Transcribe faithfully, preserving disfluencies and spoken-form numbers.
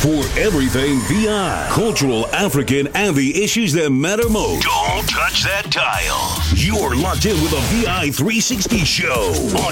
For everything V I, cultural, African, and the issues that matter most. Don't touch that dial. You're locked in with a V I three sixty show on